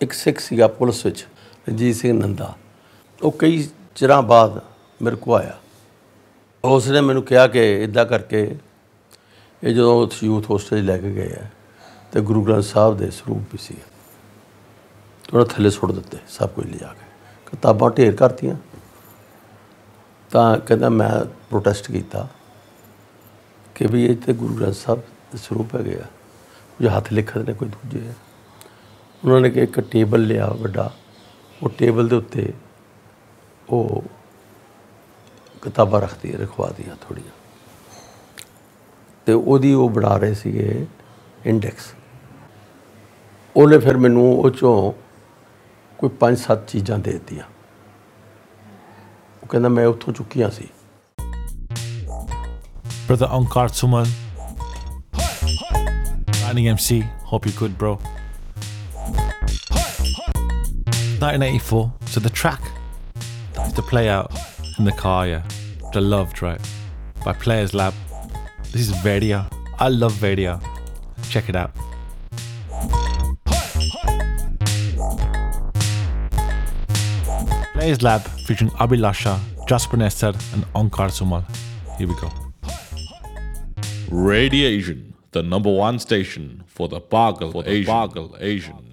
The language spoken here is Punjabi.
ਇੱਕ ਸਿੱਖ ਸੀਗਾ ਪੁਲਿਸ ਵਿੱਚ, ਰਣਜੀਤ ਸਿੰਘ ਨੰਦਾ। ਉਹ ਕਈ ਚਿਰਾਂ ਬਾਅਦ ਮੇਰੇ ਕੋਲ ਆਇਆ। ਉਸ ਨੇ ਮੈਨੂੰ ਕਿਹਾ ਕਿ ਇੱਦਾਂ ਕਰਕੇ ਇਹ ਜਦੋਂ ਯੂਥ ਹੋਸਟਲ ਲੈ ਕੇ ਗਏ ਆ ਅਤੇ ਗੁਰੂ ਗ੍ਰੰਥ ਸਾਹਿਬ ਦੇ ਸਰੂਪ ਵੀ ਸੀ, ਉਹਨਾਂ ਥੱਲੇ ਸੁੱਟ ਦਿੱਤੇ ਸਭ ਕੁਝ ਲਿਜਾ ਕੇ, ਕਿਤਾਬਾਂ ਢੇਰ ਕਰਤੀਆਂ। ਤਾਂ ਕਹਿੰਦਾ ਮੈਂ ਪ੍ਰੋਟੈਸਟ ਕੀਤਾ ਕਿ ਵੀ ਇਹ ਤਾਂ ਗੁਰੂ ਗ੍ਰੰਥ ਸਾਹਿਬ ਦੇ ਸਰੂਪ ਹੈਗੇ ਆ, ਕੁਝ ਹੱਥ ਲਿਖਤ ਨੇ ਕੋਈ ਦੂਜੇ ਆ। ਉਹਨਾਂ ਨੇ ਕਿ ਇੱਕ ਟੇਬਲ ਲਿਆ ਵੱਡਾ, ਉਹ ਟੇਬਲ ਦੇ ਉੱਤੇ ਉਹ ਕਿਤਾਬਾਂ ਰਖਵਾਤੀਆਂ ਥੋੜ੍ਹੀਆਂ, ਅਤੇ ਉਹਦੀ ਉਹ ਬਣਾ ਰਹੇ ਸੀਗੇ ਇੰਡੈਕਸ। ਉਹਨੇ ਫਿਰ ਮੈਨੂੰ ਉਹ 'ਚੋਂ ਕੋਈ 5-7 ਚੀਜ਼ਾਂ ਦੇ ਦਿੱਤੀਆਂ। ਉਹ ਕਹਿੰਦਾ ਮੈਂ ਉੱਥੋਂ ਚੁੱਕੀਆਂ ਸੀ। Brother Onkar Sumal, Running MC, hope you're good, bro. 1984, so the track that used to play out in the car, yeah, which I loved, right, by Players Lab. This is Vedia. I love Vedia. Check it out. Players Lab featuring Abhilasha, Jasper Nesser and Onkar Sumal. Here we go. Radiation, the #1 station for the Pagal Asian.